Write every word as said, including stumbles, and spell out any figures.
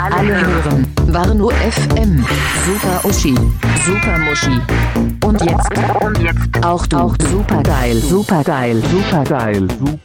Alle hören Warnow F M. Super Uschi, Super Muschi. Und jetzt, und jetzt auch du. Auch super geil, super geil, super geil, super